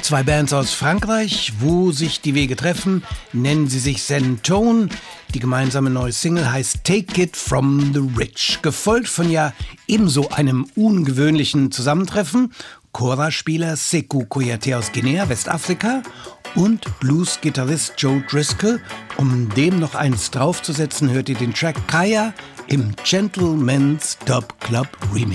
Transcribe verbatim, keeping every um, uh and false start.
Zwei Bands aus Frankreich, wo sich die Wege treffen, nennen sie sich Zen-Tone. Die gemeinsame neue Single heißt Take It From The Rich, gefolgt von ja ebenso einem ungewöhnlichen Zusammentreffen. Kora-Spieler Sekou Kouyaté aus Guinea, Westafrika, und Blues-Gitarrist Joe Driscoll. Um dem noch eins draufzusetzen, hört ihr den Track Kaya im Gentleman's Dub Club Remix.